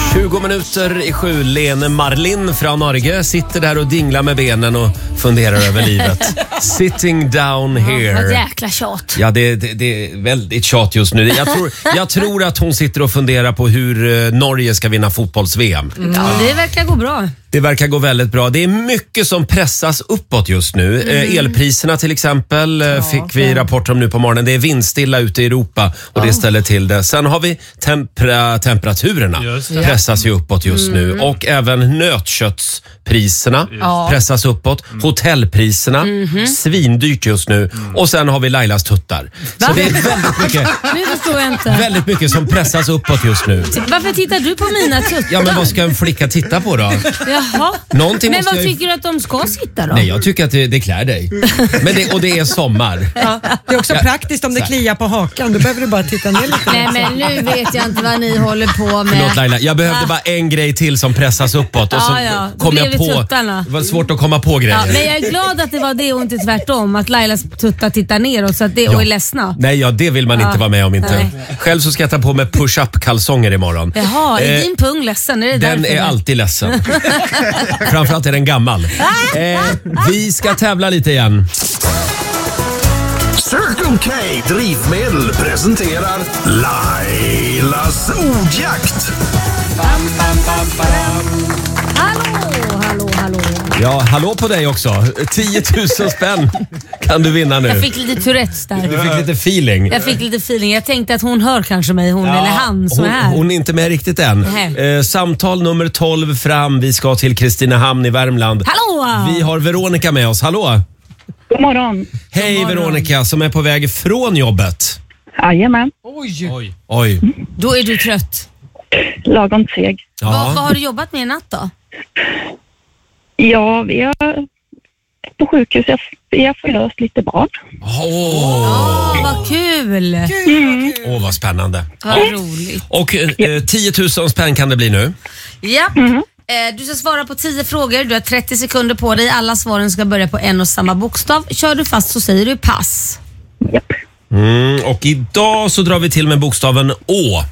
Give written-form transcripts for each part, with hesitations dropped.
20 minuter i 7. Lene Marlin från Norge sitter där och dinglar med benen och funderar över livet. Sitting down here. Vad jäkla tjat. Ja, det är väldigt tjat just nu. Jag tror att hon sitter och funderar på hur Norge ska vinna fotbolls-VM. Ja, det verkar gå bra. Det verkar gå väldigt bra. Det är mycket som pressas uppåt just nu. Elpriserna till exempel fick vi rapporter om nu på morgonen. Det är vindstilla ute i Europa och det ställer till det. Sen har vi temperaturerna pressas ju uppåt just nu. Och även nötköttspriserna pressas uppåt. Hotellpriserna, svindyrt just nu. Och sen har vi Lailas tuttar. Så det är väldigt mycket, Nu förstår jag inte. väldigt mycket som pressas uppåt just nu. Varför tittar du på mina tuttar? Ja, men vad ska en flicka titta på då? Jaha. Någonting Men måste vad jag ju- tycker du att de ska sitta då? Nej, jag tycker att det klär dig. Och det är sommar. Ja, det är också praktiskt om det kliar på hakan. Då behöver du bara titta ner lite. Nej, men nu vet jag inte vad ni håller på med. Förlåt Laila, jag behövde bara en grej till som pressas uppåt och så Då kom blev jag det på. tuttarna. Det var svårt att komma på Ja, grejer. men jag är glad att det var det och inte tvärtom. Att Lailas tuttar tittar neråt så att det och är ledsna. Nej, det vill man inte vara med om inte. Nej. Själv så ska jag ta på mig push-up kalsonger imorgon. Jaha, är din pung ledsen? Är det Den därför? är alltid ledsen. Framförallt är den gammal. Vi ska tävla lite igen. Circle K Drivmedel presenterar Lailas ordjakt. Hallå. Ja, hallå på dig också. 10 000 spänn kan du vinna nu. Jag fick lite Tourettes där. Du fick lite feeling. Jag fick lite feeling. Jag tänkte att hon hör kanske mig, hon eller han som är här. Hon är inte med riktigt än. Samtal nummer 12 fram. Vi ska till Kristinehamn i Värmland. Hallå! Vi har Veronica med oss. Hallå! God morgon. Hej Veronica som är på väg från jobbet. Jajamän. Oj. Då är du trött. Lagom seg. Vad Ja. har du jobbat med i natt då? Ja, vi har på sjukhus. Jag får löst lite barn. Vad kul! Vad spännande. Vad roligt. Och 10 000 spänn kan det bli nu. Ja. Du ska svara på 10 frågor. Du har 30 sekunder på dig. Alla svaren ska börja på en och samma bokstav. Kör du fast så säger du pass. Japp. Och idag så drar vi till med bokstaven Å.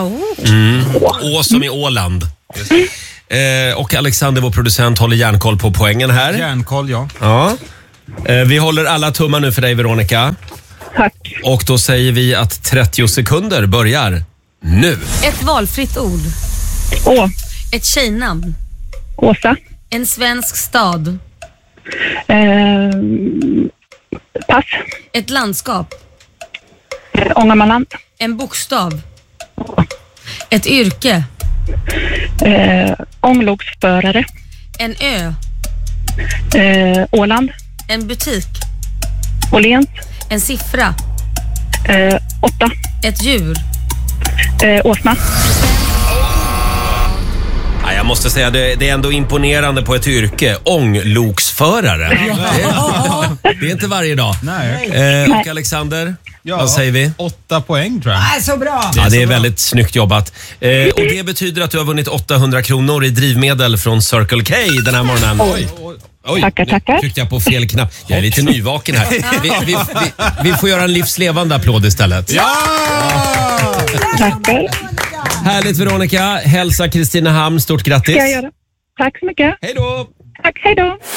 Å som i Åland. Och Alexander, vår producent, håller järnkoll på poängen här. Järnkoll, ja. Ja. Vi håller alla tummar nu för dig Veronica. Tack. Och då säger vi att 30 sekunder börjar nu. Ett valfritt ord. Ett tjejnamn. Åsa. En svensk stad. Pass. Ett landskap. Ångermanland. En bokstav. Ett yrke. Ångloksförare. En ö. Åland. En butik. Åhléns. En siffra. 8. Ett djur. Åsna. Ja, jag måste säga, det är ändå imponerande på ett yrke. Ångloksförare. Det är inte varje dag. Nej. Och Alexander, vad säger vi? 8 poäng tror jag. Så bra. Ja, det är väldigt snyggt jobbat. Och det betyder att du har vunnit 800 kronor i drivmedel från Circle K den här morgonen. Oj, Tackar. nu tryckte jag på fel knapp. Jag är lite nyvaken här. Vi får göra en livslevande applåd istället. Ja! Tackar. Härligt Veronica. Hälsa Kristinehamn. Stort grattis. Ska jag göra. Tack så mycket. Hej då! Tack, hej då.